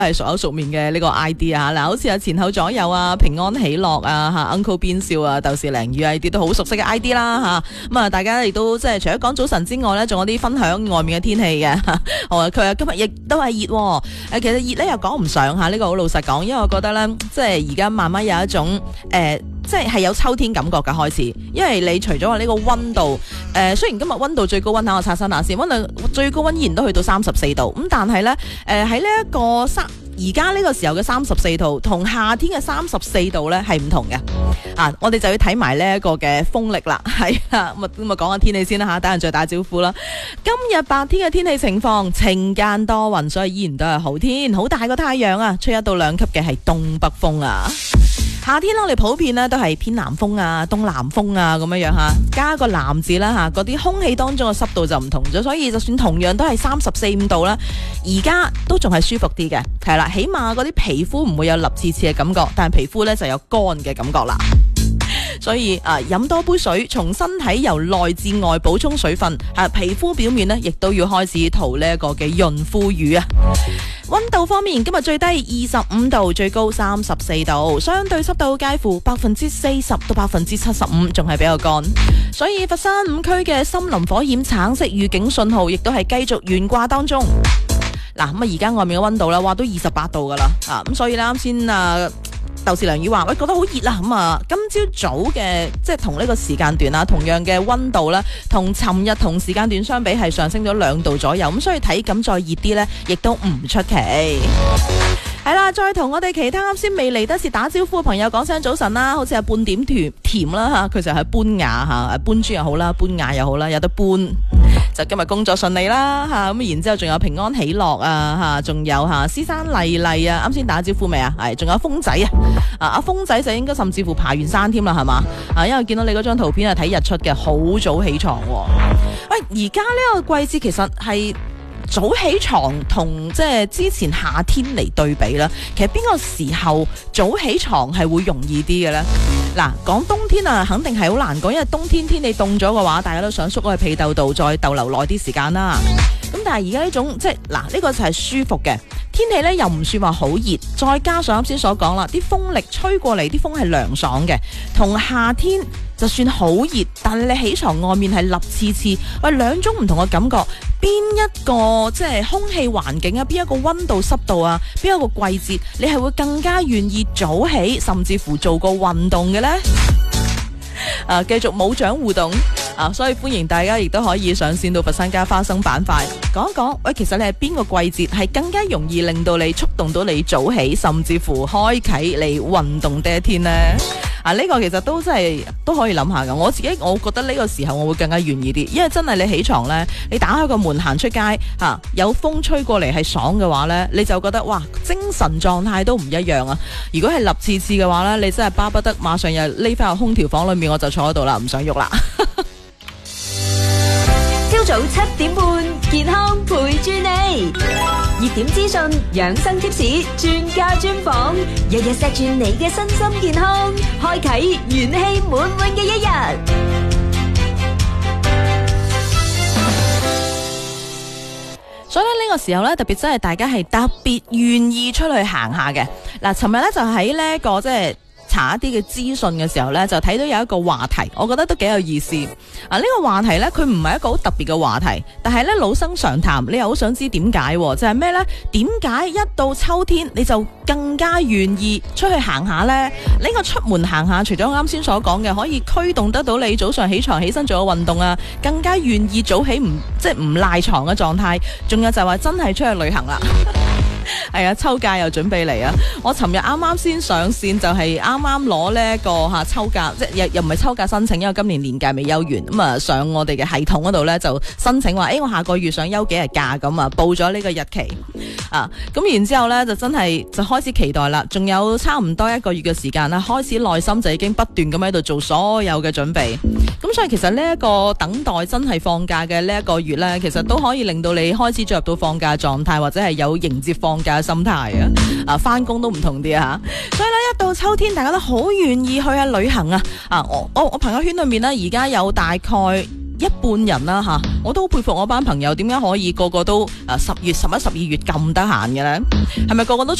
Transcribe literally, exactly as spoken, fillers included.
係熟口熟面嘅呢個 I D 啊，嗱，好似啊前後左右啊，平安喜樂啊，吓 Uncle 邊笑啊，豆豉鯪魚啊，呢啲都好熟悉嘅 I D 啦，吓咁啊，大家亦都即係除咗講早晨之外咧，仲有啲分享外面嘅天氣嘅。好佢啊今日亦都係熱，誒，其實熱咧又講唔上吓，呢個好老實講，因為我覺得咧，即係而家慢慢有一種誒。呃即係有秋天感覺嘅開始，因為你除咗話呢個溫度，誒、呃、雖然今日溫度最高溫，我刷新下先，溫度最高溫依然都去到三十四度，咁但係咧，誒喺呢一個三而家呢個時候嘅三十四度，同夏天嘅三十四度咧係唔同嘅，啊，我哋就要睇埋呢一個嘅風力啦，係啊，咁啊咁啊講下天氣先啦吓，等陣再打招呼啦。今日白天嘅天氣情況，晴間多雲，所以依然都係好天，好大個太陽啊，吹一到兩級嘅係東北風啊。夏天我哋普遍咧都係偏南風啊、東南風啊咁樣樣吓，加個南字啦吓，嗰啲空氣當中嘅濕度就唔同咗，所以就算同樣都係三十四五度啦，而家都仲係舒服啲嘅，係啦，起碼嗰啲皮膚唔會有立刺刺嘅感覺，但係皮膚咧就有乾嘅感覺啦。所以啊，飲多杯水，從身體由內至外補充水分，啊，皮膚表面呢亦都要開始塗呢一個嘅潤膚乳啊。溫度方面，今日最低二十五度，最高三十四度，相對濕度介乎百分之四十到百分之七十五，仲係比較乾。所以佛山五區嘅森林火險橙色預警信號亦都係繼續懸掛當中。嗱，咁啊，而家外面嘅溫度啦，哇，都二十八度噶啦，啊，咁所以咧，啱先啊。豆豉鯪魚話喂，覺得好熱啦，咁啊今朝早嘅即係同呢個時間段啊，同樣嘅溫度啦，同尋日同時間段相比係上升咗兩度左右，咁所以體感再熱啲呢，亦都唔出奇。係啦，再同我哋其他啱先未嚟得切打招呼嘅朋友講聲早晨啦，好似係半點甜甜啦吓，佢就係搬雅吓，搬磚又好啦，搬雅又好啦，有得搬就今日工作順利啦吓，咁然之後仲有平安喜樂啊吓，仲有吓師山麗麗啊，啱先打招呼未啊？係，仲有風仔啊，啊阿風仔就應該甚至乎爬完山添啦，係嘛？啊，因為見到你嗰張圖片係睇日出嘅，好早起床。喂，而家呢個季節其實係。早起床同即係之前夏天嚟對比啦，其實邊個時候早起床係會容易啲嘅呢？嗱，講冬天啊，肯定係好難講，因為冬天天氣凍咗嘅話，大家都想縮去被竇度再逗留耐啲時間啦。咁但係而家呢種即係嗱，呢個就係舒服嘅天氣呢，又唔算話好熱，再加上啱先所講啦，啲風力吹過嚟，啲風係涼爽嘅，同夏天就算好熱，但係你起床外面係立刺刺，喂，兩種唔同嘅感覺，邊一個即係空氣環境啊，邊一個溫度濕度啊，邊一個季節，你係會更加願意早起，甚至乎做個運動嘅呢？啊，繼續冇獎互動啊，所以歡迎大家亦都可以上線到佛山家花生板塊講一講，喂，其實你係邊個季節係更加容易令到你觸動到你早起，甚至乎開啟你運動的一天呢？啊，呢、這個其實都真係都可以諗下噶。我自己我覺得呢個時候我會更加願意啲，因為真係你起床呢，你打開個門行出街吓、啊，有風吹過嚟係爽嘅話呢，你就覺得哇，精神狀態都唔一樣啊！如果係立刺刺嘅話呢，你真係巴不得馬上又匿翻個空調房裏面，我就坐喺度啦，唔想喐啦。 朝早七點半，健康陪住你，熱點資訊、養生貼士、專家專訪，日日錫住你嘅身心健康，開啟元氣滿滿嘅一日。 所以呢個時候咧，特別真係大家係特別願意出去行下嘅。嗱，尋日咧就喺呢一個即係查一啲嘅資訊嘅時候呢，就睇到有一個話題，我覺得都幾有意思。啊，呢個話題呢，佢唔係一個好特別嘅話題，但係呢，老生常談，你又好想知點解？就係咩呢？點解一到秋天你就更加願意出去行下呢？呢個出門行下，除咗啱先所講嘅可以驅動得到你早上起床起身做個運動啊，更加願意早起唔即係唔賴床嘅狀態，仲有就係話真係出去旅行啦。係啊，秋假又準備嚟啊！我尋日啱啱先上線，就係啱啱攞呢一個吓秋假，即係又又唔係秋假申請，因為今年年假未休完，咁啊上我哋嘅系統嗰度呢，就申請話，誒、欸、我下個月想休幾日假，咁啊報咗呢個日期啊，咁然之後呢就真係就開始期待啦，仲有差唔多一個月嘅時間啦，開始內心就已經不斷咁喺度做所有嘅準備，咁所以其實呢一個等待真係放假嘅呢一個月呢，其實都可以令到你開始進入到放假狀態，或者係有迎接放假嘅心態啊！啊，翻工都唔同啲啊，所以咧一到秋天，大家都好願意去下旅行啊！啊，我我我朋友圈裏面呢，而家有大概一半人啦吓，我都好佩服我班朋友點解可以個個都誒十月、十一、十二月咁得閒嘅咧？係咪個個都